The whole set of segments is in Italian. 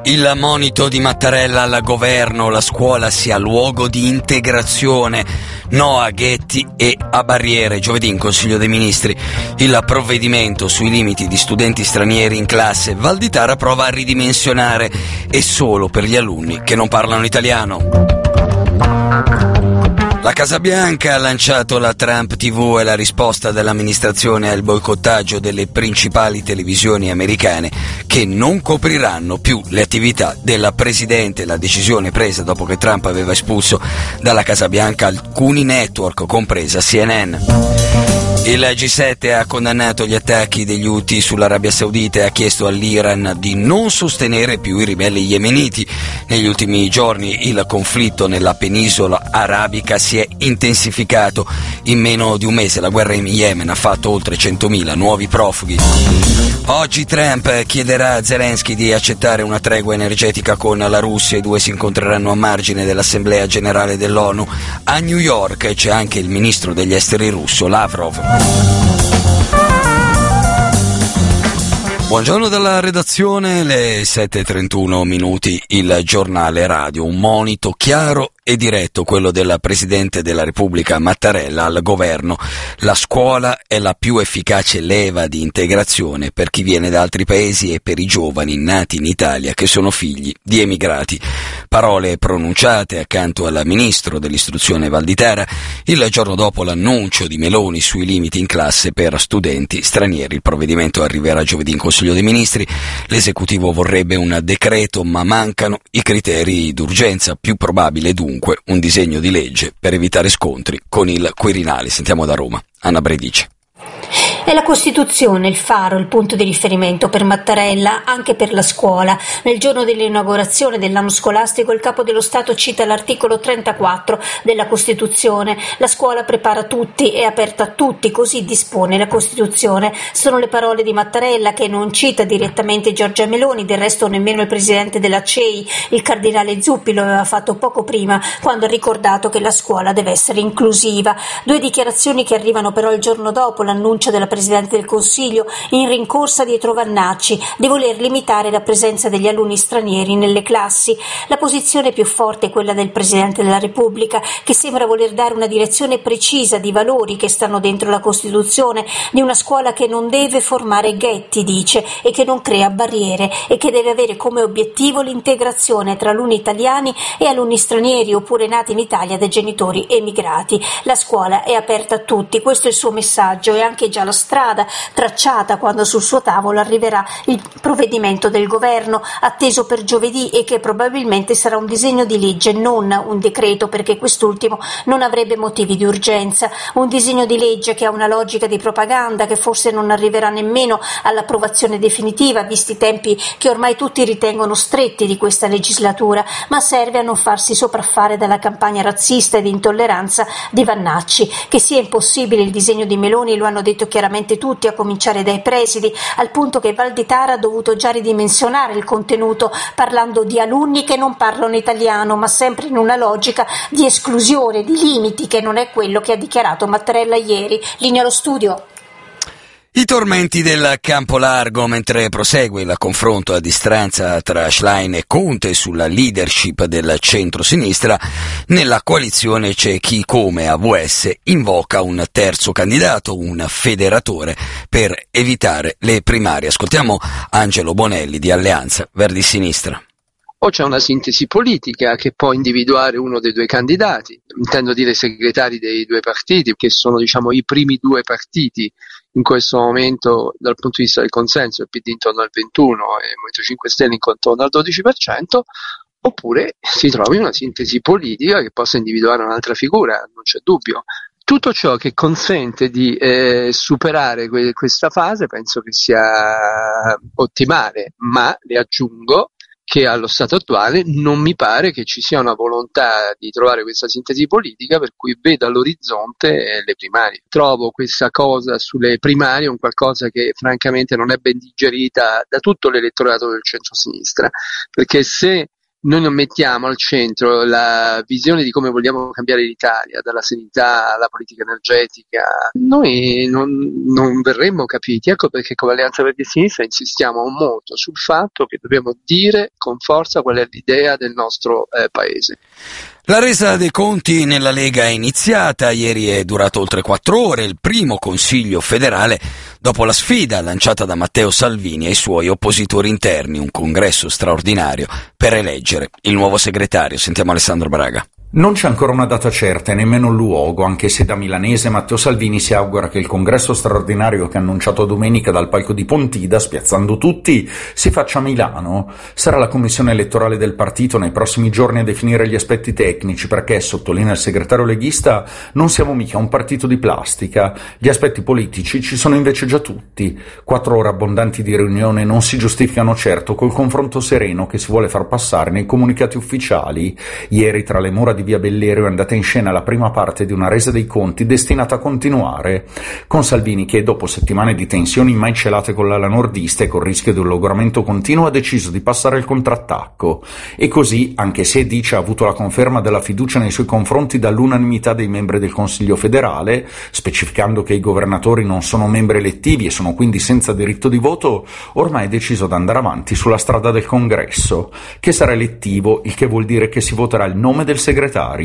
Il monito di Mattarella al governo: la scuola sia luogo di integrazione, no a ghetti e a barriere. Giovedì in Consiglio dei Ministri il provvedimento sui limiti di studenti stranieri in classe. Valditara prova a ridimensionare, e solo per gli alunni che non parlano italiano. La Casa Bianca ha lanciato la Trump TV e la risposta dell'amministrazione al boicottaggio delle principali televisioni americane, che non copriranno più le attività della Presidente. La decisione presa dopo che Trump aveva espulso dalla Casa Bianca alcuni network, compresa CNN. Il G7 ha condannato gli attacchi degli Houthi sull'Arabia Saudita e ha chiesto all'Iran di non sostenere più i ribelli yemeniti. Negli ultimi giorni il conflitto nella penisola arabica si è intensificato. In meno di un mese la guerra in Yemen ha fatto oltre 100.000 nuovi profughi. Oggi Trump chiederà a Zelensky di accettare una tregua energetica con la Russia. I due si incontreranno a margine dell'Assemblea Generale dell'ONU. A New York c'è anche il ministro degli esteri russo, Lavrov. Buongiorno dalla redazione, le 7:31 minuti, il giornale radio, un monito chiaro e diretto, quello del Presidente della Repubblica Mattarella al governo. La scuola è la più efficace leva di integrazione per chi viene da altri paesi e per i giovani nati in Italia che sono figli di emigrati. Parole pronunciate accanto al ministro dell'istruzione Valditara il giorno dopo l'annuncio di Meloni sui limiti in classe per studenti stranieri. Il provvedimento arriverà giovedì in Consiglio dei Ministri. L'esecutivo vorrebbe un decreto, ma mancano i criteri d'urgenza. Più probabile dunque un disegno di legge per evitare scontri con il Quirinale. Sentiamo da Roma Anna Bredice. È la Costituzione il faro, il punto di riferimento per Mattarella, anche per la scuola. Nel giorno dell'inaugurazione dell'anno scolastico il Capo dello Stato cita l'articolo 34 della Costituzione. La scuola prepara tutti, è aperta a tutti, così dispone la Costituzione. Sono le parole di Mattarella, che non cita direttamente Giorgia Meloni, del resto nemmeno il presidente della CEI, il cardinale Zuppi, lo aveva fatto poco prima, quando ha ricordato che la scuola deve essere inclusiva. Due dichiarazioni che arrivano però il giorno dopo l'annuncio della Presidente del Consiglio, in rincorsa dietro Vannacci, di voler limitare la presenza degli alunni stranieri nelle classi. La posizione più forte è quella del Presidente della Repubblica, che sembra voler dare una direzione precisa di valori che stanno dentro la Costituzione, di una scuola che non deve formare ghetti, dice, e che non crea barriere, e che deve avere come obiettivo l'integrazione tra alunni italiani e alunni stranieri oppure nati in Italia da genitori emigrati. La scuola è aperta a tutti, questo è il suo messaggio, e anche già la strada tracciata quando sul suo tavolo arriverà il provvedimento del governo, atteso per giovedì, e che probabilmente sarà un disegno di legge, non un decreto, perché quest'ultimo non avrebbe motivi di urgenza. Un disegno di legge che ha una logica di propaganda, che forse non arriverà nemmeno all'approvazione definitiva, visti i tempi che ormai tutti ritengono stretti di questa legislatura, ma serve a non farsi sopraffare dalla campagna razzista e di intolleranza di Vannacci. Che sia impossibile il disegno di Meloni lo hanno detto chiaramente tutti, a cominciare dai presidi, al punto che Valditara ha dovuto già ridimensionare il contenuto, parlando di alunni che non parlano italiano, ma sempre in una logica di esclusione, di limiti, che non è quello che ha dichiarato Mattarella ieri. Linea allo studio. I tormenti del campo largo, mentre prosegue il confronto a distanza tra Schlein e Conte sulla leadership del centro-sinistra, nella coalizione c'è chi, come AVS, invoca un terzo candidato, un federatore, per evitare le primarie. Ascoltiamo Angelo Bonelli di Alleanza Verdi-Sinistra. O c'è una sintesi politica che può individuare uno dei due candidati, intendo dire segretari dei due partiti, che sono i primi due partiti in questo momento dal punto di vista del consenso, il PD intorno al 21% e il Movimento 5 Stelle intorno al 12%, oppure si trovi una sintesi politica che possa individuare un'altra figura, non c'è dubbio. Tutto ciò che consente di superare questa fase penso che sia ottimale, ma le aggiungo che allo stato attuale non mi pare che ci sia una volontà di trovare questa sintesi politica per cui vedo all'orizzonte le primarie. Trovo questa cosa sulle primarie un qualcosa che francamente non è ben digerita da tutto l'elettorato del centro-sinistra, perché se noi non mettiamo al centro la visione di come vogliamo cambiare l'Italia, dalla sanità alla politica energetica, noi non verremmo capiti. Ecco perché con l'Alleanza Verdi e Sinistra insistiamo molto sul fatto che dobbiamo dire con forza qual è l'idea del nostro Paese. La resa dei conti nella Lega è iniziata, ieri è durato oltre 4 ore il primo Consiglio federale dopo la sfida lanciata da Matteo Salvini ai suoi oppositori interni, un congresso straordinario per eleggere il nuovo segretario. Sentiamo Alessandro Braga. Non c'è ancora una data certa e nemmeno un luogo, anche se da milanese Matteo Salvini si augura che il congresso straordinario che ha annunciato domenica dal palco di Pontida, spiazzando tutti, si faccia a Milano. Sarà la commissione elettorale del partito nei prossimi giorni a definire gli aspetti tecnici, perché, sottolinea il segretario leghista, non siamo mica un partito di plastica. Gli aspetti politici ci sono invece già tutti. 4 ore abbondanti di riunione non si giustificano certo col confronto sereno che si vuole far passare nei comunicati ufficiali. Ieri, tra le mura di via Bellerio, è andata in scena la prima parte di una resa dei conti destinata a continuare, con Salvini che, dopo settimane di tensioni mai celate con l'ala nordista e col rischio di un logoramento continuo, ha deciso di passare il contrattacco. E così, anche se dice ha avuto la conferma della fiducia nei suoi confronti dall'unanimità dei membri del Consiglio federale, specificando che i governatori non sono membri elettivi e sono quindi senza diritto di voto, ormai è deciso ad andare avanti sulla strada del congresso, che sarà elettivo, il che vuol dire che si voterà il nome del segretario.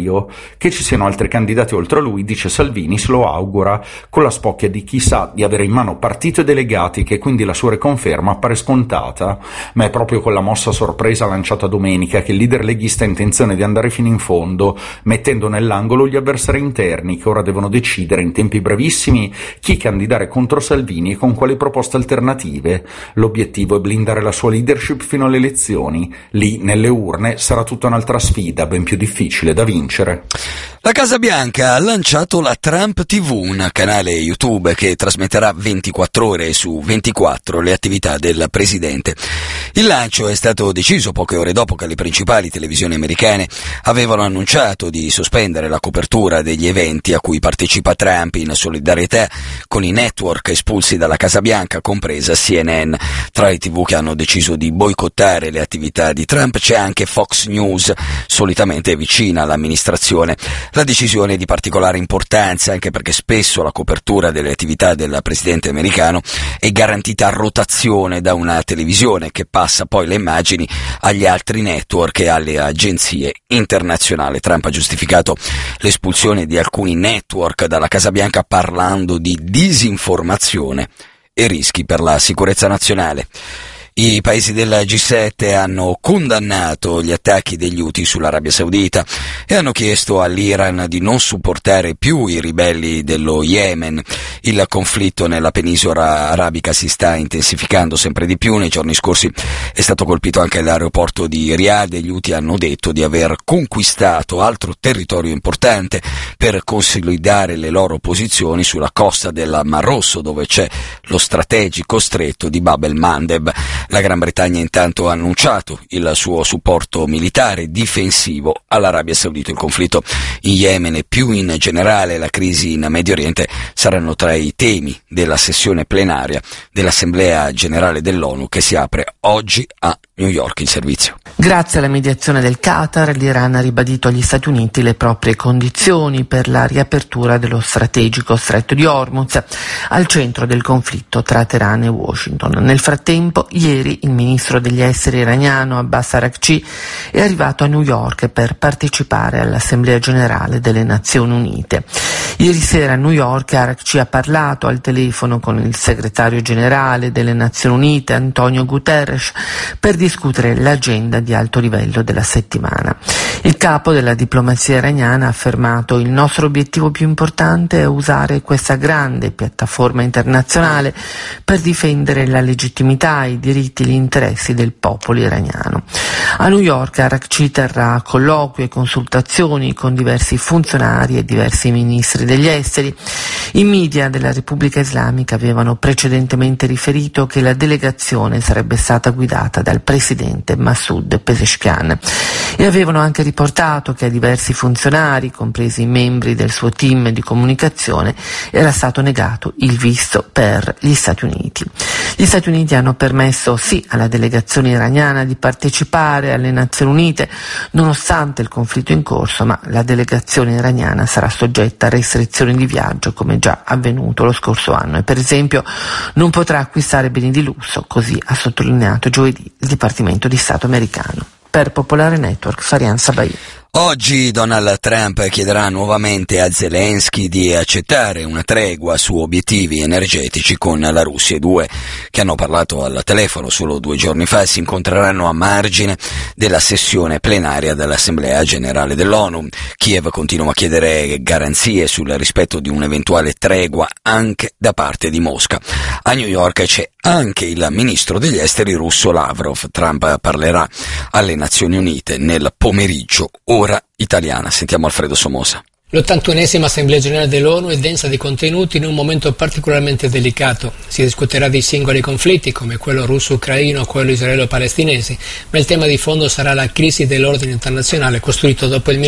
Che ci siano altri candidati oltre a lui, dice Salvini, se lo augura, con la spocchia di chi sa di avere in mano partito e delegati, che quindi la sua riconferma appare scontata. Ma è proprio con la mossa sorpresa lanciata domenica che il leader leghista ha intenzione di andare fino in fondo, mettendo nell'angolo gli avversari interni, che ora devono decidere in tempi brevissimi chi candidare contro Salvini e con quali proposte alternative. L'obiettivo è blindare la sua leadership fino alle elezioni. Lì, nelle urne, sarà tutta un'altra sfida, ben più difficile da vincere. La Casa Bianca ha lanciato la Trump TV, un canale YouTube che trasmetterà 24 ore su 24 le attività del presidente. Il lancio è stato deciso poche ore dopo che le principali televisioni americane avevano annunciato di sospendere la copertura degli eventi a cui partecipa Trump in solidarietà con i network espulsi dalla Casa Bianca, compresa CNN. Tra le TV che hanno deciso di boicottare le attività di Trump c'è anche Fox News, solitamente vicina all'amministrazione. La decisione è di particolare importanza anche perché spesso la copertura delle attività del presidente americano è garantita a rotazione da una televisione che passa poi le immagini agli altri network e alle agenzie internazionali. Trump ha giustificato l'espulsione di alcuni network dalla Casa Bianca parlando di disinformazione e rischi per la sicurezza nazionale. I paesi del G7 hanno condannato gli attacchi degli Houthi sull'Arabia Saudita e hanno chiesto all'Iran di non supportare più i ribelli dello Yemen. Il conflitto nella penisola arabica si sta intensificando sempre di più. Nei giorni scorsi è stato colpito anche l'aeroporto di Riyadh e gli Houthi hanno detto di aver conquistato altro territorio importante per consolidare le loro posizioni sulla costa del Mar Rosso, dove c'è lo strategico stretto di Bab el-Mandeb. La Gran Bretagna intanto ha annunciato il suo supporto militare difensivo all'Arabia Saudita. Il conflitto in Yemen e più in generale la crisi in Medio Oriente saranno tra i temi della sessione plenaria dell'Assemblea Generale dell'ONU che si apre oggi a New York. Il servizio. Grazie alla mediazione del Qatar, l'Iran ha ribadito agli Stati Uniti le proprie condizioni per la riapertura dello strategico stretto di Hormuz, al centro del conflitto tra Teheran e Washington. Nel frattempo, ieri il ministro degli esteri iraniano Abbas Araghchi è arrivato a New York per partecipare all'Assemblea Generale delle Nazioni Unite. Ieri sera a New York Araghchi ha parlato al telefono con il segretario generale delle Nazioni Unite Antonio Guterres per discutere l'agenda di alto livello della settimana. Il capo della diplomazia iraniana ha affermato: il nostro obiettivo più importante è usare questa grande piattaforma internazionale per difendere la legittimità, i diritti e gli interessi del popolo iraniano. A New York Araghchi terrà colloqui e consultazioni con diversi funzionari e diversi ministri degli esteri. I media della Repubblica Islamica avevano precedentemente riferito che la delegazione sarebbe stata guidata dal presidente Masoud Pezeshkian e avevano anche riportato che a diversi funzionari, compresi i membri del suo team di comunicazione, era stato negato il visto per gli Stati Uniti. Gli Stati Uniti hanno permesso sì alla delegazione iraniana di partecipare alle Nazioni Unite nonostante il conflitto in corso, ma la delegazione iraniana sarà soggetta a restrizioni di viaggio come già avvenuto lo scorso anno e per esempio non potrà acquistare beni di lusso, così ha sottolineato giovedì il Dipartimento di Stato americano. Per Popolare Network, Farian Sabai. Oggi Donald Trump chiederà nuovamente a Zelensky di accettare una tregua su obiettivi energetici con la Russia. I due, che hanno parlato al telefono solo 2 giorni fa, si incontreranno a margine della sessione plenaria dell'Assemblea Generale dell'ONU. Kiev continua a chiedere garanzie sul rispetto di un'eventuale tregua anche da parte di Mosca. A New York c'è anche il ministro degli esteri russo Lavrov. Trump parlerà alle Nazioni Unite nel pomeriggio, ora italiana. Sentiamo Alfredo Somoza. L'81esima Assemblea Generale dell'ONU è densa di contenuti in un momento particolarmente delicato. Si discuterà di singoli conflitti come quello russo-ucraino o quello israelo-palestinese, ma il tema di fondo sarà la crisi dell'ordine internazionale costruito dopo il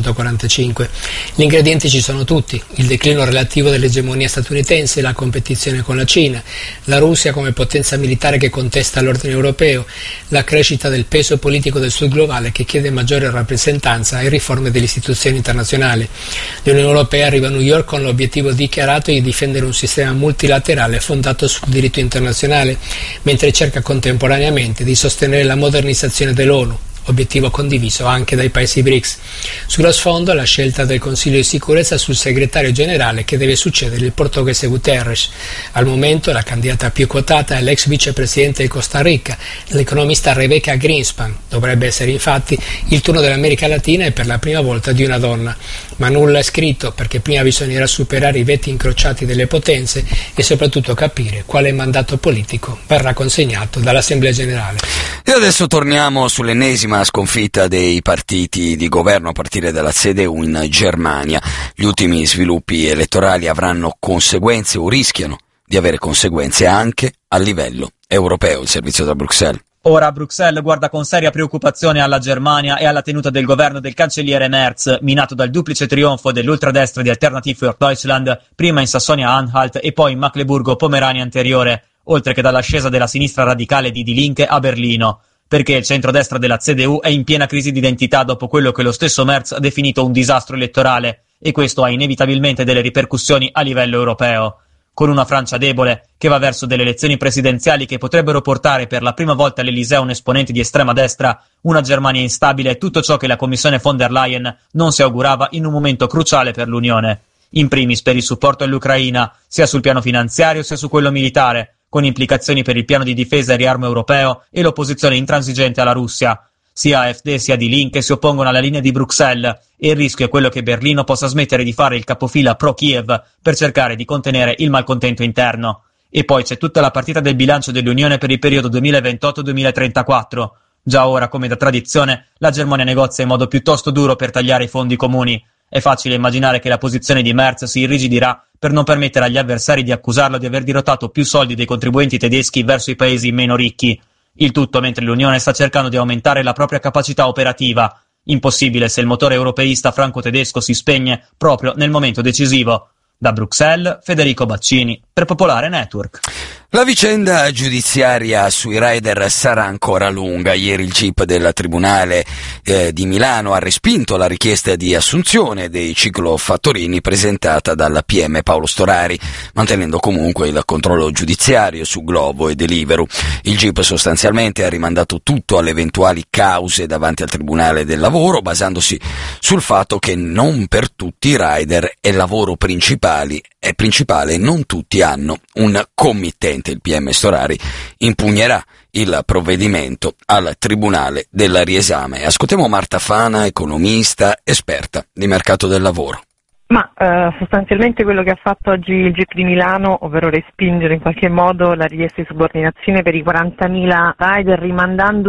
1945. Gli ingredienti ci sono tutti: il declino relativo dell'egemonia statunitense, la competizione con la Cina, la Russia come potenza militare che contesta l'ordine europeo, la crescita del peso politico del sud globale che chiede maggiore rappresentanza e riforme delle istituzioni internazionali. L'Unione Europea arriva a New York con l'obiettivo dichiarato di difendere un sistema multilaterale fondato sul diritto internazionale, mentre cerca contemporaneamente di sostenere la modernizzazione dell'ONU, obiettivo condiviso anche dai paesi BRICS. Sullo sfondo la scelta del Consiglio di sicurezza sul segretario generale che deve succedere il portoghese Guterres. Al momento la candidata più quotata è l'ex vicepresidente di Costa Rica, l'economista Rebecca Greenspan. Dovrebbe essere infatti il turno dell'America Latina e per la prima volta di una donna. Ma nulla è scritto, perché prima bisognerà superare i veti incrociati delle potenze e soprattutto capire quale mandato politico verrà consegnato dall'Assemblea Generale. E adesso torniamo sull'ennesima sconfitta dei partiti di governo a partire dalla CDU in Germania. Gli ultimi sviluppi elettorali avranno conseguenze o rischiano di avere conseguenze anche a livello europeo. Il servizio da Bruxelles. Ora Bruxelles guarda con seria preoccupazione alla Germania e alla tenuta del governo del cancelliere Merz, minato dal duplice trionfo dell'ultradestra di Alternative für Deutschland, prima in Sassonia-Anhalt e poi in Mecklenburgo-Pomerania anteriore, oltre che dall'ascesa della sinistra radicale di Die Linke a Berlino, perché il centrodestra della CDU è in piena crisi di identità dopo quello che lo stesso Merz ha definito un disastro elettorale, e questo ha inevitabilmente delle ripercussioni a livello europeo. Con una Francia debole, che va verso delle elezioni presidenziali che potrebbero portare per la prima volta all'Eliseo un esponente di estrema destra, una Germania instabile e tutto ciò che la Commissione von der Leyen non si augurava in un momento cruciale per l'Unione. In primis per il supporto all'Ucraina, sia sul piano finanziario sia su quello militare, con implicazioni per il piano di difesa e riarmo europeo e l'opposizione intransigente alla Russia. Sia AfD sia Die Linke si oppongono alla linea di Bruxelles e il rischio è quello che Berlino possa smettere di fare il capofila pro-Kiev per cercare di contenere il malcontento interno. E poi c'è tutta la partita del bilancio dell'Unione per il periodo 2028-2034. Già ora, come da tradizione, la Germania negozia in modo piuttosto duro per tagliare i fondi comuni. È facile immaginare che la posizione di Merz si irrigidirà per non permettere agli avversari di accusarlo di aver dirottato più soldi dei contribuenti tedeschi verso i paesi meno ricchi. Il tutto mentre l'Unione sta cercando di aumentare la propria capacità operativa. Impossibile se il motore europeista franco-tedesco si spegne proprio nel momento decisivo. Da Bruxelles, Federico Baccini, per Popolare Network. La vicenda giudiziaria sui rider sarà ancora lunga. Ieri il GIP del Tribunale di Milano ha respinto la richiesta di assunzione dei ciclofattorini presentata dalla PM Paolo Storari, mantenendo comunque il controllo giudiziario su Glovo e Deliveroo. Il GIP sostanzialmente ha rimandato tutto alle eventuali cause davanti al Tribunale del Lavoro, basandosi sul fatto che non per tutti i rider è lavoro principale e non tutti hanno un committente. Il PM Storari impugnerà il provvedimento al Tribunale del Riesame. Ascoltiamo Marta Fana, economista, esperta di mercato del lavoro. Ma sostanzialmente quello che ha fatto oggi il GIP di Milano, ovvero respingere in qualche modo la richiesta di subordinazione per i 40.000 rider, rimandando tutto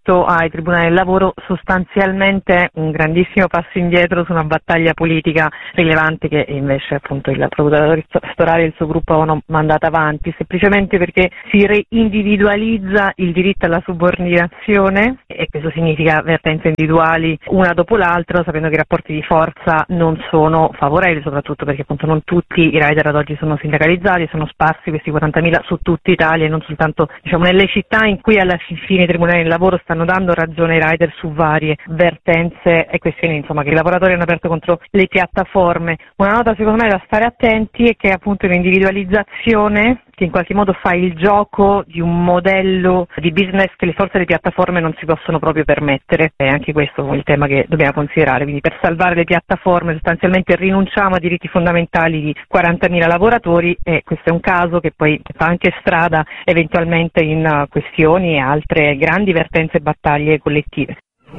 rispetto ai tribunali del lavoro sostanzialmente un grandissimo passo indietro su una battaglia politica rilevante che invece appunto il procuratore Storari e il suo gruppo avevano mandato avanti, semplicemente perché si reindividualizza il diritto alla subordinazione, e questo significa vertenze individuali una dopo l'altra, sapendo che i rapporti di forza non sono favorevoli, soprattutto perché appunto non tutti i rider ad oggi sono sindacalizzati, sono sparsi questi 40.000 su tutta Italia e non soltanto nelle città in cui alla fine i tribunali del lavoro stanno dando ragione ai rider su varie vertenze e questioni che i lavoratori hanno aperto contro le piattaforme. Una nota secondo me da stare attenti è che appunto l'individualizzazione che in qualche modo fa il gioco di un modello di business che le forze delle piattaforme non si possono proprio permettere. È anche questo il tema che dobbiamo considerare. Quindi per salvare le piattaforme sostanzialmente rinunciamo a diritti fondamentali di 40.000 lavoratori, e questo è un caso che poi fa anche strada eventualmente in questioni e altre grandi vertenze e battaglie collettive.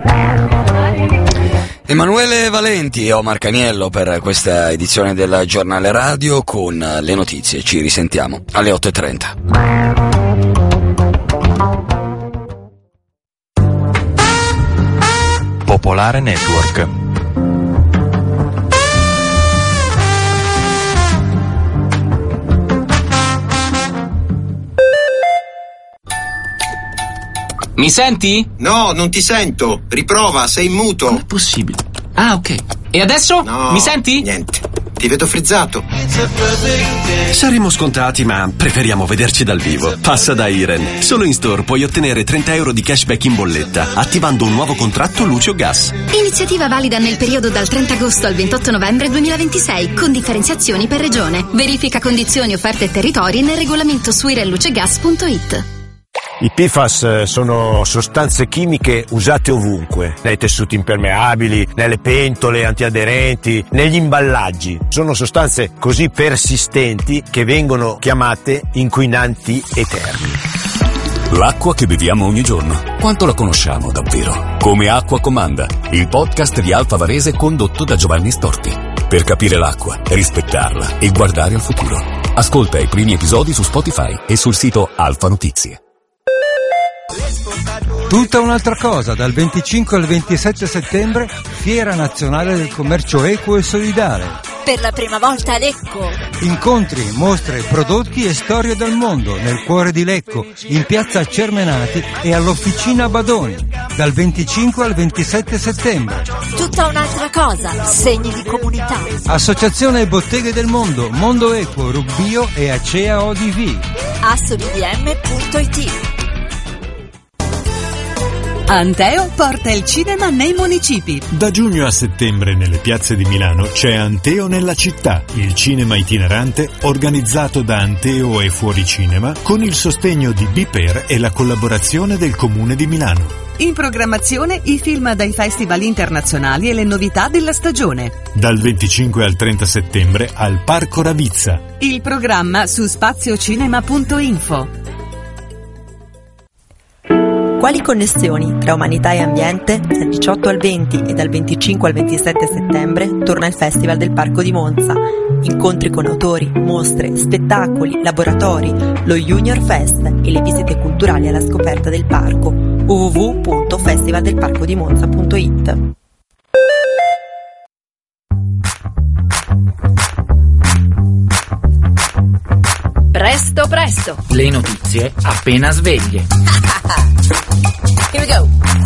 Emanuele Valenti e Omar Caniello per questa edizione del Giornale Radio con le notizie. Ci risentiamo alle 8:30. Popolare Network. Mi senti? No, non ti sento. Riprova, sei in muto. Com'è possibile? Ah, ok. E adesso? No, mi senti? Niente. Ti vedo frizzato. Saremo scontati, ma preferiamo vederci dal vivo. Passa da Iren. Solo in store puoi ottenere 30 euro di cashback in bolletta, attivando un nuovo contratto luce o gas. Iniziativa valida nel periodo dal 30 agosto al 28 novembre 2026, con differenziazioni per regione. Verifica condizioni, offerte e territori nel regolamento su irenlucegas.it. I PFAS sono sostanze chimiche usate ovunque, nei tessuti impermeabili, nelle pentole antiaderenti, negli imballaggi. Sono sostanze così persistenti che vengono chiamate inquinanti eterni. L'acqua che beviamo ogni giorno, quanto la conosciamo davvero? Come Acqua Comanda, il podcast di Alfa Varese condotto da Giovanni Storti. Per capire l'acqua, rispettarla e guardare al futuro. Ascolta i primi episodi su Spotify e sul sito Alfa Notizie. Tutta un'altra cosa, dal 25 al 27 settembre, Fiera Nazionale del Commercio Equo e Solidale. Per la prima volta a Lecco. Incontri, mostre, prodotti e storie del mondo nel cuore di Lecco, in piazza Cermenati e all'Officina Badoni, dal 25 al 27 settembre. Tutta un'altra cosa, segni di comunità. Associazione Botteghe del Mondo, Mondo Equo, Rubbio e Acea ODV. assobdm.it. Anteo porta il cinema nei municipi. Da giugno a settembre nelle piazze di Milano c'è Anteo nella città, il cinema itinerante organizzato da Anteo e Fuoricinema con il sostegno di Biper e la collaborazione del Comune di Milano. In programmazione i film dai festival internazionali e le novità della stagione. Dal 25 al 30 settembre al Parco Ravizza. Il programma su spaziocinema.info. Quali connessioni tra umanità e ambiente? Dal 18 al 20 e dal 25 al 27 settembre torna il Festival del Parco di Monza. Incontri con autori, mostre, spettacoli, laboratori, lo Junior Fest e le visite culturali alla scoperta del parco. www.festivaldelparcodimonza.it. Presto presto. Le notizie appena sveglie. Here we go.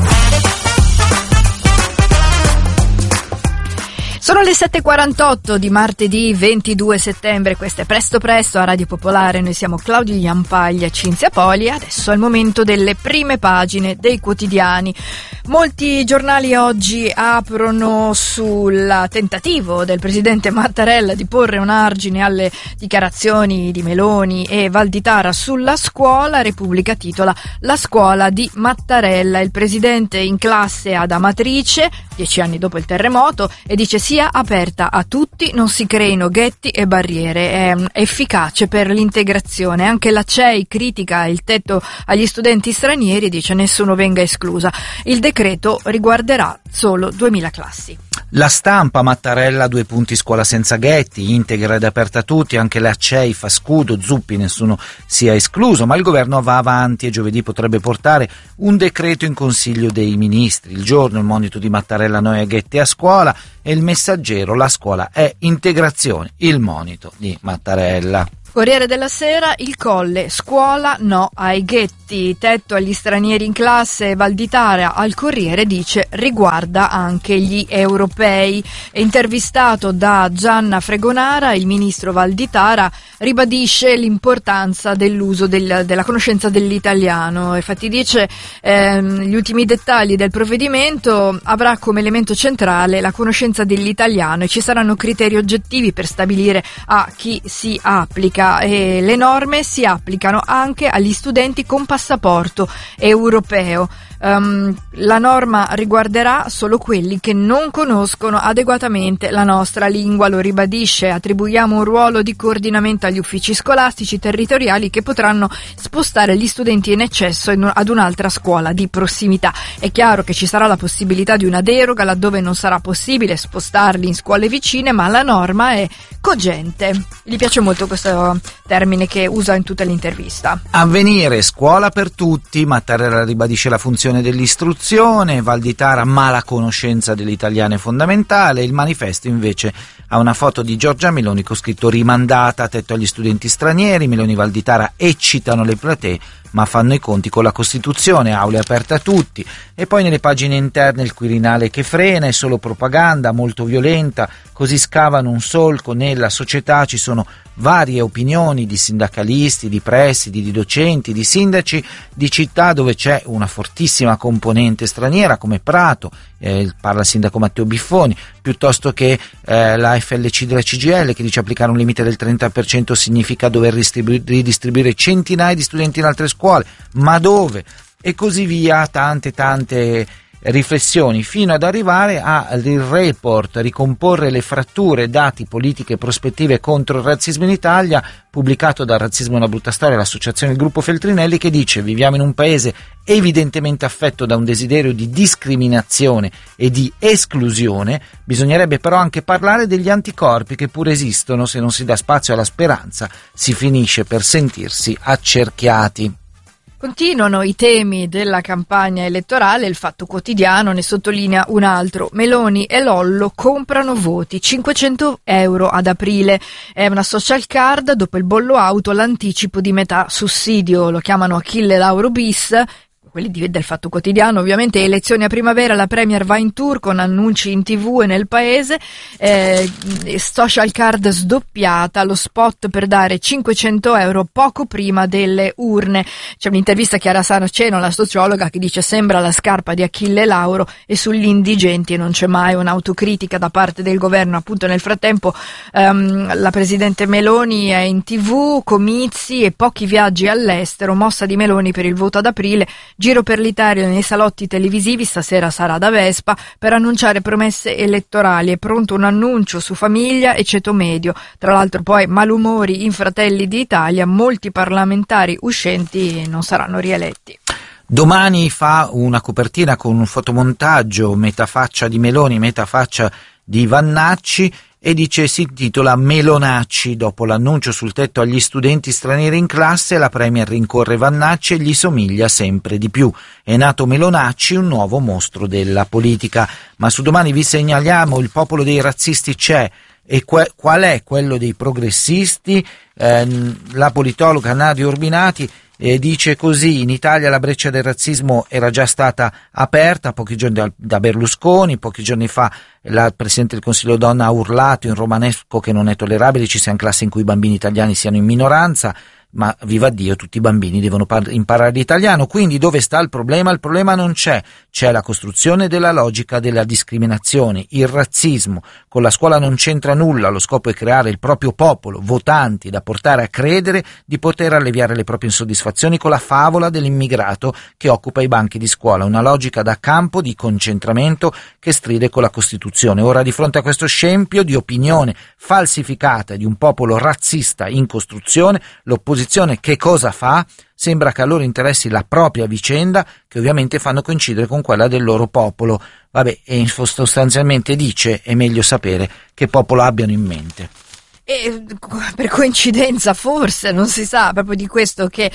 Sono le 7.48 di martedì 22 settembre, questo è Presto Presto a Radio Popolare, noi siamo Claudio Iampaglia e Cinzia Poli, adesso è il momento delle prime pagine dei quotidiani. Molti giornali oggi aprono sul tentativo del presidente Mattarella di porre un argine alle dichiarazioni di Meloni e Valditara sulla scuola. Repubblica titola La scuola di Mattarella, il presidente in classe ad Amatrice, 10 anni dopo il terremoto, e dice sia aperta a tutti, non si creino ghetti e barriere, è efficace per l'integrazione. Anche la CEI critica il tetto agli studenti stranieri, dice nessuno venga esclusa. Il decreto riguarderà solo 2000 classi. La Stampa, Mattarella 2 punti scuola senza ghetti, integra ed aperta a tutti, anche la CEI fa scudo, Zuppi nessuno sia escluso, ma il governo va avanti e giovedì potrebbe portare un decreto in Consiglio dei Ministri. Il Giorno, il monito di Mattarella, noi ai ghetti a scuola, e il Messaggero, la scuola è integrazione, il monito di Mattarella. Corriere della Sera, il Colle, scuola no ai ghetti, tetto agli stranieri in classe. Valditara al Corriere dice riguarda anche gli europei. È intervistato da Gianna Fregonara, il ministro Valditara ribadisce l'importanza dell'uso della conoscenza dell'italiano. Infatti dice gli ultimi dettagli del provvedimento avrà come elemento centrale la conoscenza dell'italiano e ci saranno criteri oggettivi per stabilire a chi si applica. E le norme si applicano anche agli studenti con passaporto europeo. La norma riguarderà solo quelli che non conoscono adeguatamente la nostra lingua, lo ribadisce. Attribuiamo un ruolo di coordinamento agli uffici scolastici territoriali che potranno spostare gli studenti in eccesso ad un'altra scuola di prossimità. È chiaro che ci sarà la possibilità di una deroga laddove non sarà possibile spostarli in scuole vicine, ma la norma è cogente. Gli piace molto questo termine che usa in tutta l'intervista. Avvenire, scuola per tutti, Mattarella ribadisce la funzione dell'istruzione, Valditara ma la conoscenza dell'italiano è fondamentale. Il Manifesto invece ha una foto di Giorgia Meloni con scritto rimandata, tetto agli studenti stranieri. Meloni e Valditara eccitano le platee ma fanno i conti con la Costituzione, aule aperte a tutti. E poi nelle pagine interne il Quirinale che frena, è solo propaganda, molto violenta, così scavano un solco nella società. Ci sono varie opinioni di sindacalisti, di presidi, di docenti, di sindaci di città dove c'è una fortissima componente straniera come Prato, parla il sindaco Matteo Biffoni, piuttosto che la FLC della CGIL che dice applicare un limite del 30% significa dover ridistribuire centinaia di studenti in altre scuole, ma dove? E così via, tante riflessioni, fino ad arrivare al report Ricomporre le fratture, dati, politiche e prospettive contro il razzismo in Italia, pubblicato da Razzismo è una brutta storia, l'associazione del gruppo Feltrinelli, che dice: viviamo in un paese evidentemente affetto da un desiderio di discriminazione e di esclusione, bisognerebbe però anche parlare degli anticorpi che pure esistono. Se non si dà spazio alla speranza si finisce per sentirsi accerchiati. Continuano i temi della campagna elettorale, il Fatto Quotidiano ne sottolinea un altro. Meloni e Lollo comprano voti, 500 euro ad aprile. È una social card, dopo il bollo auto l'anticipo di metà sussidio, lo chiamano Achille Lauro bis. Quelli del Fatto Quotidiano, ovviamente. Elezioni a primavera, la Premier va in tour con annunci in TV e nel paese, social card sdoppiata, lo spot per dare 500 euro poco prima delle urne. C'è un'intervista a Chiara Saraceno, la sociologa, che dice sembra la scarpa di Achille Lauro, e sugli indigenti non c'è mai un'autocritica da parte del governo. Appunto nel frattempo la Presidente Meloni è in TV, comizi e pochi viaggi all'estero, mossa di Meloni per il voto ad aprile. Giro per l'Italia nei salotti televisivi, stasera sarà da Vespa, per annunciare promesse elettorali. È pronto un annuncio su famiglia e ceto medio. Tra l'altro poi malumori in Fratelli d'Italia, molti parlamentari uscenti non saranno rieletti. Domani fa una copertina con un fotomontaggio, metà faccia di Meloni, metà faccia di Vannacci, e dice, si intitola Melonacci. Dopo l'annuncio sul tetto agli studenti stranieri in classe, la Premier rincorre Vannacci e gli somiglia sempre di più. È nato Melonacci, un nuovo mostro della politica. Ma su Domani vi segnaliamo: il popolo dei razzisti c'è. E qual è quello dei progressisti? La politologa Nadia Urbinati dice così: in Italia la breccia del razzismo era già stata aperta pochi giorni da Berlusconi. Pochi giorni fa la Presidente del Consiglio donna ha urlato in romanesco che non è tollerabile ci siano classi in cui i bambini italiani siano in minoranza, ma viva Dio, tutti i bambini devono imparare l'italiano. Quindi dove sta il problema? Il problema non c'è la costruzione della logica della discriminazione, il razzismo. Con la scuola non c'entra nulla, lo scopo è creare il proprio popolo, votanti, da portare a credere di poter alleviare le proprie insoddisfazioni con la favola dell'immigrato che occupa i banchi di scuola, una logica da campo di concentramento che stride con la Costituzione. Ora, di fronte a questo scempio di opinione falsificata di un popolo razzista in costruzione, l'opposizione L'opposizione che cosa fa? Sembra che a loro interessi la propria vicenda, che ovviamente fanno coincidere con quella del loro popolo. Vabbè, e sostanzialmente dice: è meglio sapere che popolo abbiano in mente. E per coincidenza forse, non si sa, proprio di questo che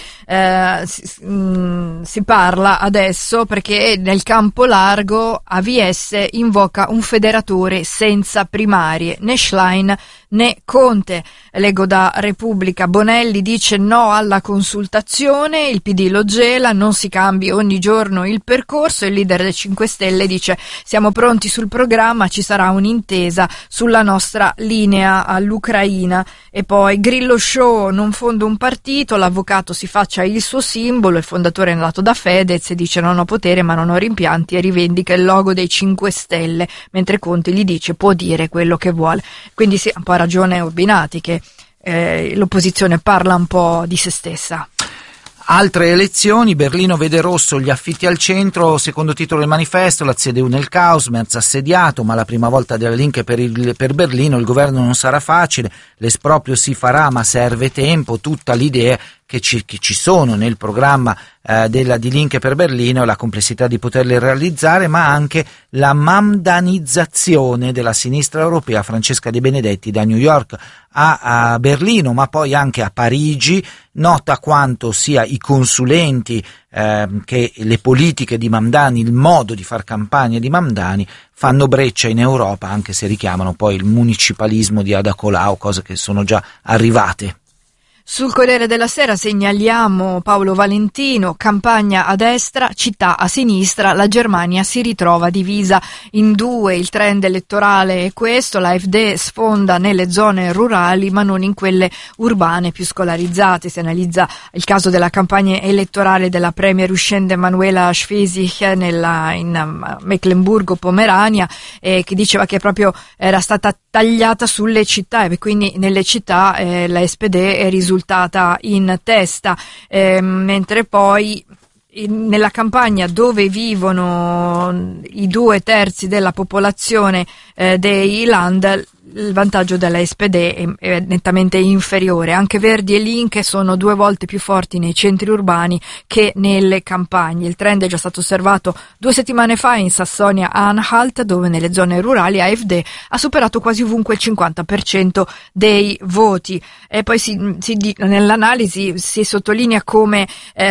si parla adesso, perché nel campo largo AVS invoca un federatore senza primarie, né Schlein né Conte. Leggo da Repubblica: Bonelli dice no alla consultazione, il PD lo gela, non si cambi ogni giorno il percorso. Il leader dei 5 Stelle dice: siamo pronti sul programma, ci sarà un'intesa sulla nostra linea all'Ucraina. E poi Grillo Show: non fondo un partito, l'avvocato si faccia il suo simbolo. Il fondatore è nato da Fedez e dice: non ho potere ma non ho rimpianti, e rivendica il logo dei 5 Stelle, mentre Conte gli dice: può dire quello che vuole. Quindi sì, un po' ragione Urbinati che l'opposizione parla un po' di se stessa. Altre elezioni, Berlino vede rosso, gli affitti al centro, secondo titolo del manifesto, la CDU nel caos, Merz assediato, ma la prima volta della Linke per Berlino, il governo non sarà facile, l'esproprio si farà ma serve tempo, tutta l'idea che ci sono nel programma di Linke per Berlino, la complessità di poterle realizzare, ma anche la mamdanizzazione della sinistra europea. Francesca De Benedetti da New York a Berlino, ma poi anche a Parigi, nota quanto sia i consulenti che le politiche di Mamdani, il modo di far campagna di Mamdani fanno breccia in Europa, anche se richiamano poi il municipalismo di Ada Colau, cose che sono già arrivate. Sul Corriere della Sera segnaliamo Paolo Valentino: campagna a destra, città a sinistra, la Germania si ritrova divisa in due, il trend elettorale è questo, l'AfD sfonda nelle zone rurali ma non in quelle urbane più scolarizzate. Si analizza il caso della campagna elettorale della premier uscente Manuela Schwesig in Mecklenburgo-Pomerania, che diceva che proprio era stata tagliata sulle città, e quindi nelle città la SPD è risultata in testa, mentre poi nella campagna dove vivono i 2/3 della popolazione dei Land, il vantaggio della SPD è nettamente inferiore. Anche Verdi e Linke sono 2 volte più forti nei centri urbani che nelle campagne. Il trend è già stato osservato 2 settimane fa in Sassonia-Anhalt, dove nelle zone rurali AfD ha superato quasi ovunque il 50% dei voti. E poi nell'analisi si sottolinea come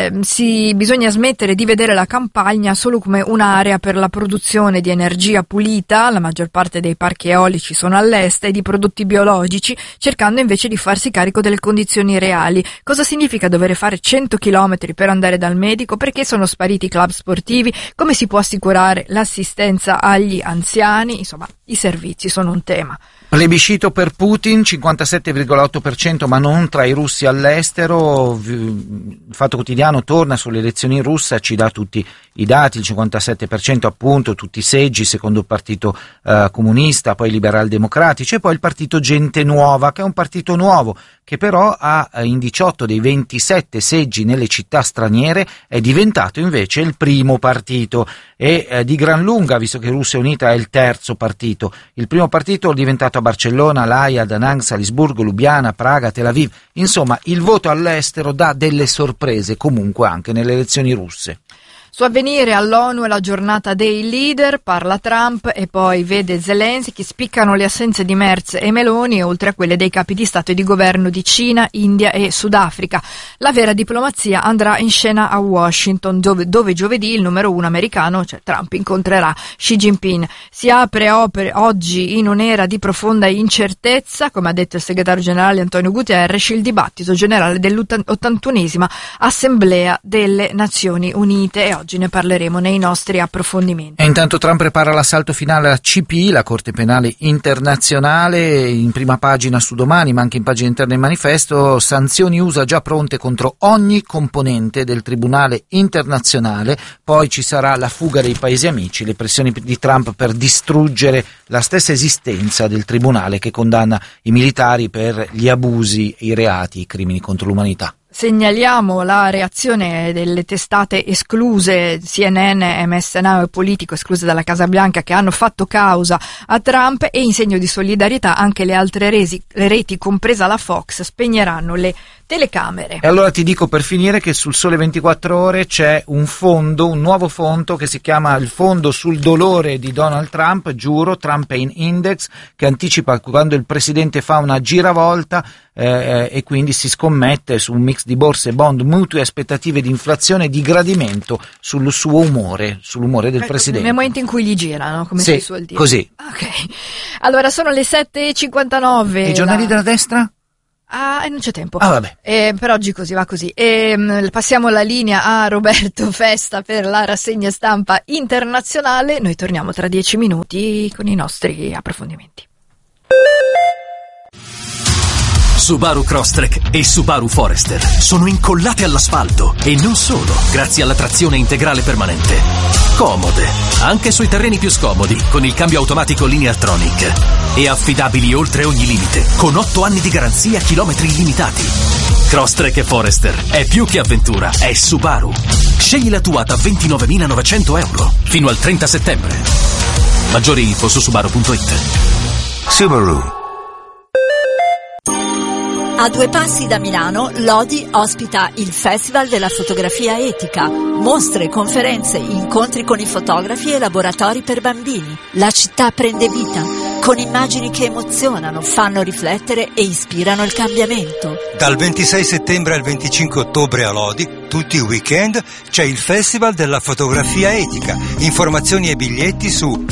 bisogna smettere di vedere la campagna solo come un'area per la produzione di energia pulita. La maggior parte dei parchi eolici sono all'est, e di prodotti biologici, cercando invece di farsi carico delle condizioni reali. Cosa significa dover fare 100 km per andare dal medico? Perché sono spariti i club sportivi? Come si può assicurare l'assistenza agli anziani? Insomma, i servizi sono un tema. Plebiscito per Putin, 57,8%, ma non tra i russi all'estero. Il Fatto Quotidiano torna sulle elezioni russe, ci dà tutti i dati, il 57% appunto, tutti i seggi, secondo il partito comunista, poi liberal democratici, e poi il partito Gente Nuova, che è un partito nuovo, che però ha in 18 dei 27 seggi nelle città straniere, è diventato invece il primo partito, e di gran lunga, visto che Russia Unita è il terzo partito. Il primo partito è diventato a Barcellona, l'Haia, Da Nang, Salisburgo, Lubiana, Praga, Tel Aviv. Insomma, il voto all'estero dà delle sorprese comunque anche nelle elezioni russe. Su Avvenire, all'ONU è la giornata dei leader, parla Trump e poi vede Zelensky, spiccano le assenze di Merz e Meloni, oltre a quelle dei capi di Stato e di governo di Cina, India e Sudafrica. La vera diplomazia andrà in scena a Washington, dove giovedì il numero 1 americano, cioè Trump, incontrerà Xi Jinping. Si apre oggi, in un'era di profonda incertezza, come ha detto il segretario generale Antonio Guterres, il dibattito generale dell'81esima Assemblea delle Nazioni Unite, e oggi ne parleremo nei nostri approfondimenti. E intanto Trump prepara l'assalto finale alla CPI, la Corte Penale Internazionale, in prima pagina su Domani, ma anche in pagina interna del manifesto. Sanzioni USA già pronte contro ogni componente del Tribunale Internazionale. Poi ci sarà la fuga dei paesi amici, le pressioni di Trump per distruggere la stessa esistenza del Tribunale che condanna i militari per gli abusi, i reati, i crimini contro l'umanità. Segnaliamo la reazione delle testate escluse, CNN, MS Now e Politico, escluse dalla Casa Bianca, che hanno fatto causa a Trump, e in segno di solidarietà anche le altre reti, compresa la Fox, spegneranno le telecamere. E allora ti dico per finire che sul Sole 24 Ore c'è un nuovo fondo che si chiama il Fondo sul dolore di Donald Trump, giuro, Trump Pain Index, che anticipa quando il presidente fa una giravolta e quindi si scommette su un mix di borse, bond, mutui, aspettative di inflazione e di gradimento sul suo umore, sull'umore del presidente. Nel momento in cui gli girano, come si suol dire. Così. Ok. Allora sono le 7:59. I giornali della destra? Non c'è tempo. Vabbè. Per oggi così va così. Passiamo la linea a Roberto Festa per la rassegna stampa internazionale. Noi torniamo tra 10 minuti con i nostri approfondimenti. Subaru Crosstrek e Subaru Forester sono incollate all'asfalto e non solo, grazie alla trazione integrale permanente. Comode, anche sui terreni più scomodi, con il cambio automatico Lineartronic. E affidabili oltre ogni limite, con 8 anni di garanzia a chilometri illimitati. Crosstrek e Forester è più che avventura, è Subaru. Scegli la tua da 29.900 euro fino al 30 settembre. Maggiori info su Subaru.it. Subaru. A 2 passi da Milano, Lodi ospita il Festival della fotografia etica. Mostre, conferenze, incontri con i fotografi e laboratori per bambini. La città prende vita, con immagini che emozionano, fanno riflettere e ispirano il cambiamento. Dal 26 settembre al 25 ottobre a Lodi, tutti i weekend, c'è il Festival della fotografia etica. Informazioni e biglietti su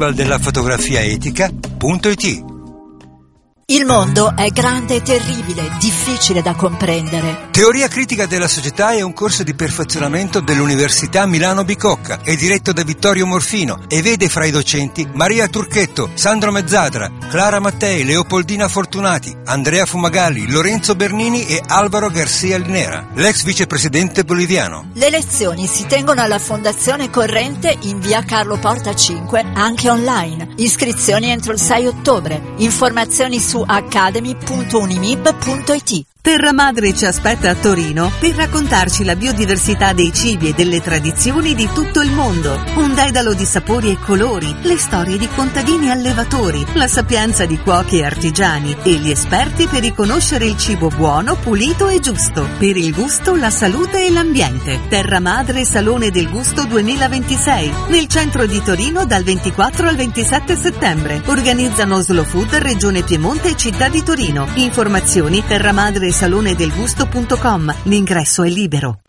festivaldellafotografiaetica.it. Il mondo è grande e terribile, difficile da comprendere. Teoria critica della società è un corso di perfezionamento dell'Università Milano Bicocca. È diretto da Vittorio Morfino e vede fra i docenti Maria Turchetto, Sandro Mezzadra, Clara Mattei, Leopoldina Fortunati, Andrea Fumagalli, Lorenzo Bernini e Alvaro Garcia Linera, l'ex vicepresidente boliviano. Le lezioni si tengono alla Fondazione Corrente in via Carlo Porta 5, anche online. Iscrizioni entro il 6 ottobre. Informazioni su academy.unimib.it. Terra Madre ci aspetta a Torino per raccontarci la biodiversità dei cibi e delle tradizioni di tutto il mondo. Un dedalo di sapori e colori, le storie di contadini e allevatori, la sapienza di cuochi e artigiani e gli esperti per riconoscere il cibo buono, pulito e giusto. Per il gusto, la salute e l'ambiente. Terra Madre Salone del Gusto 2026, nel centro di Torino dal 24 al 27 settembre. Organizzano Slow Food, Regione Piemonte e Città di Torino. Informazioni terramadresalonedelgusto.com. L'ingresso è libero.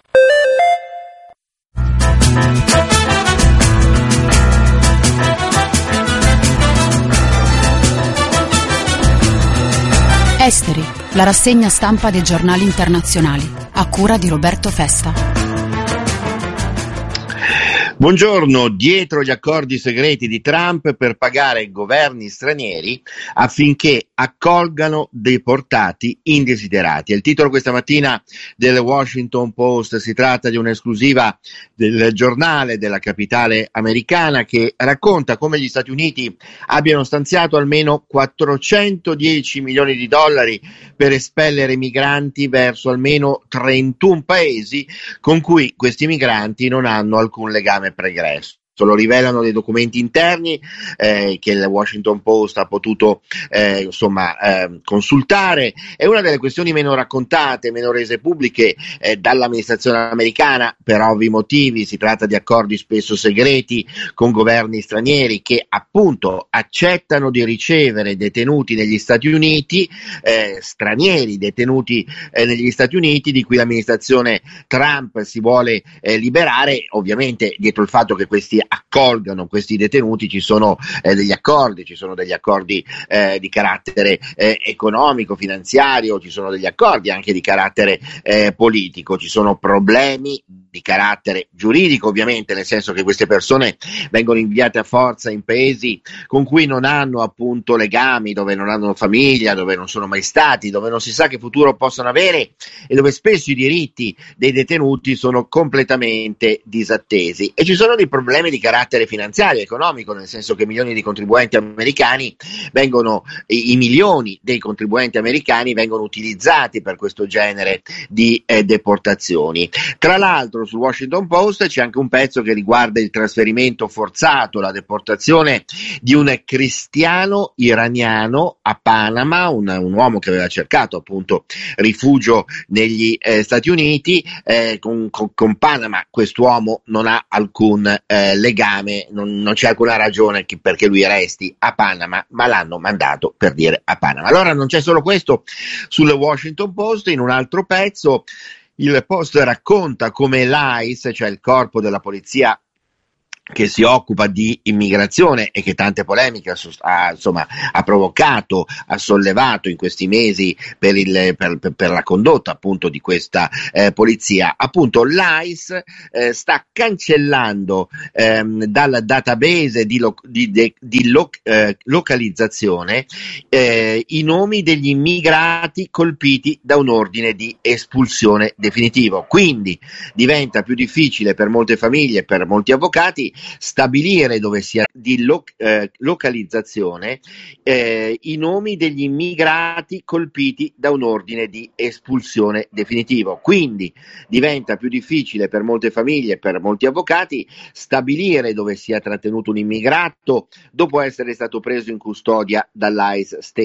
Esteri, la rassegna stampa dei giornali internazionali, a cura di Roberto Festa. Buongiorno, dietro gli accordi segreti di Trump per pagare governi stranieri affinché accolgano deportati indesiderati. È il titolo questa mattina del Washington Post. Si tratta di un'esclusiva del giornale della capitale americana che racconta come gli Stati Uniti abbiano stanziato almeno 410 milioni di dollari per espellere migranti verso almeno 31 paesi con cui questi migranti non hanno alcun legame pregresso. Lo rivelano dei documenti interni che il Washington Post ha potuto consultare. È una delle questioni meno raccontate, meno rese pubbliche dall'amministrazione americana per ovvi motivi. Si tratta di accordi spesso segreti con governi stranieri che appunto accettano di ricevere detenuti negli Stati Uniti, stranieri detenuti negli Stati Uniti di cui l'amministrazione Trump si vuole liberare. Ovviamente dietro il fatto che questi accolgano questi detenuti ci sono degli accordi di carattere economico, finanziario, ci sono degli accordi anche di carattere politico, ci sono problemi di carattere giuridico ovviamente, nel senso che queste persone vengono inviate a forza in paesi con cui non hanno appunto legami, dove non hanno famiglia, dove non sono mai stati, dove non si sa che futuro possono avere e dove spesso i diritti dei detenuti sono completamente disattesi. E ci sono dei problemi di carattere finanziario, economico, nel senso che milioni di contribuenti americani i milioni dei contribuenti americani vengono utilizzati per questo genere di deportazioni. Tra l'altro l'altro sul Washington Post c'è anche un pezzo che riguarda il trasferimento forzato, la deportazione di un cristiano iraniano a Panama, un uomo che aveva cercato appunto rifugio negli Stati Uniti. Con Panama quest'uomo non ha alcun legame, non c'è alcuna ragione perché lui resti a Panama, ma l'hanno mandato per dire a Panama. Allora non c'è solo questo sul Washington Post. In un altro pezzo il Post racconta come l'ICE, cioè il corpo della polizia che si occupa di immigrazione e che tante polemiche ha provocato, ha sollevato in questi mesi per la condotta appunto di questa polizia. Appunto l'ICE sta cancellando dal database di localizzazione i nomi degli immigrati colpiti da un ordine di espulsione definitivo. Quindi diventa più difficile per molte famiglie e per molti avvocati stabilire dove sia di localizzazione i nomi degli immigrati colpiti da un ordine di espulsione definitivo. Quindi diventa più difficile per molte famiglie e per molti avvocati stabilire dove sia trattenuto un immigrato dopo essere stato preso in custodia dall'ICE